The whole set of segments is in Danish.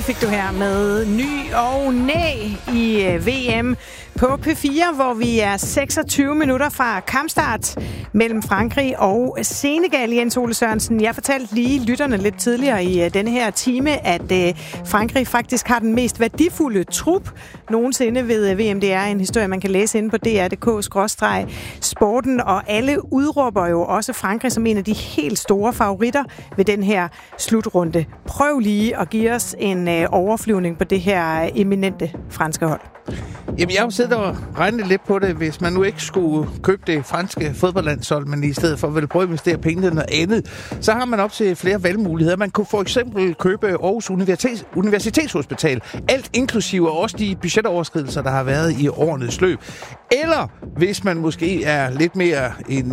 fik du her med ny og næ i VM på P4, hvor vi er 26 minutter fra kampstart mellem Frankrig og Senegal. Jens Ole Sørensen, jeg fortalte lige lytterne lidt tidligere i denne her time, at Frankrig faktisk har den mest værdifulde trup nogensinde ved VM. Det er en historie, man kan læse inde på dr.dk/sporten, og alle udråber jo også Frankrig som en af de helt store favoritter ved den her slutrunde. Prøv lige at give os en overflyvning på det her eminente franske hold. Jamen, jeg har jo siddet og regnet lidt på det, hvis man nu ikke skulle købe det franske fodboldlandshold, men i stedet for at prøve at investere penge i noget andet, så har man op til flere valgmuligheder. Man kunne for eksempel købe Aarhus Universitetshospital, alt inklusive også de budgetoverskridelser, der har været i årenes løb. Eller hvis man måske er lidt mere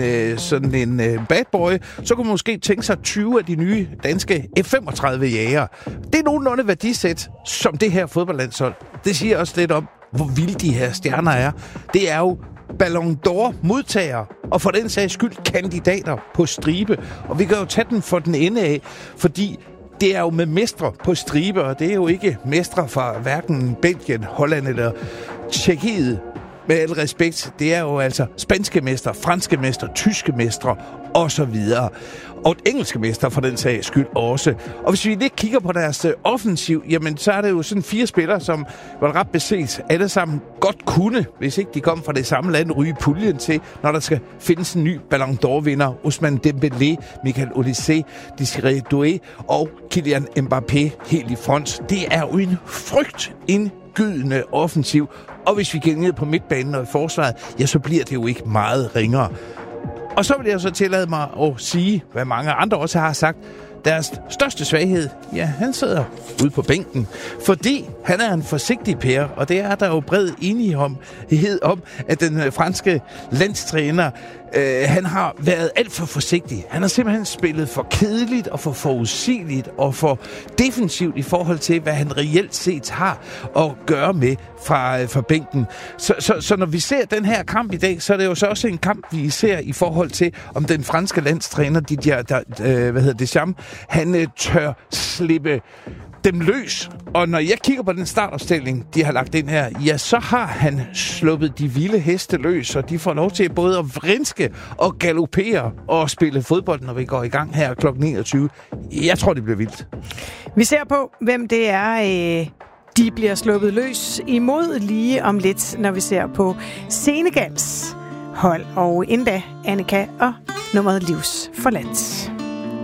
sådan en bad boy, så kunne man måske tænke sig 20 af de nye danske F-35 jæger. Det er nogenlunde værdisæt som det her fodboldlandshold. Det siger også lidt om, hvor vilde de her stjerner er. Det er jo Ballon d'Or modtagere, og for den sags skyld kandidater på stribe. Og vi kan jo tage den for den ende af, fordi det er jo med mestre på stribe, og det er jo ikke mestre fra hverken Belgien, Holland eller Tjekkiet. Med al respekt, det er jo altså spanske mestre, franske mestre, tyske mestre osv. Og engelske mestre for den sags skyld også. Og hvis vi lidt kigger på deres offensiv, jamen så er det jo sådan 4 spillere, som vel ret beset alle sammen godt kunne, hvis ikke de kom fra det samme land, ryge puljen til, når der skal findes en ny Ballon d'Or-vinder. Ousmane Dembélé, Michael Olise, Désiré Doué og Kylian Mbappé helt i front. Det er jo en frygtindgydende offensiv. Og hvis vi kigger ned på midtbanen og i forsvaret, ja, så bliver det jo ikke meget ringere. Og så vil jeg så tillade mig at sige, hvad mange andre også har sagt, deres største svaghed, ja, han sidder ude på bænken, fordi han er en forsigtig pære, og det er der jo bred enighed om, at den franske landstræner, han har været alt for forsigtig. Han har simpelthen spillet for kedeligt og for forudsigeligt og for defensivt i forhold til, hvad han reelt set har at gøre med fra bænken. Så når vi ser den her kamp i dag, så er det jo så også en kamp, vi ser i forhold til, om den franske landstræner, Deschamps, han tør slippe dem løs. Og når jeg kigger på den startopstilling, de har lagt ind her, ja, så har han sluppet de vilde heste løs, og de får lov til både at vrinske og galopere og spille fodbold, når vi går i gang her kl. 21. Jeg tror, det bliver vildt. Vi ser på, hvem det er, de bliver sluppet løs imod lige om lidt, når vi ser på Senegals hold. Og endda Annika og nummeret Livs forladt.